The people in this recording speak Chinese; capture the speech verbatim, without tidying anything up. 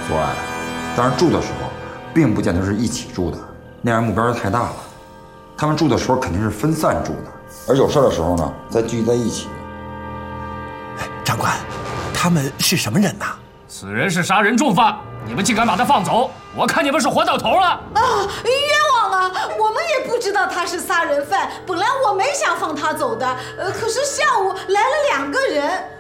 做爱，但是住的时候，并不见得是一起住的，那样目标就太大了。他们住的时候肯定是分散住的，而有事的时候呢，再聚集在一起。 长官，他们是什么人呐？ 此人是杀人重犯，你们竟敢把他放走，我看你们是活到头了！ 啊，冤枉啊！我们也不知道他是杀人犯，本来我没想放他走的，呃，可是下午来了两个人。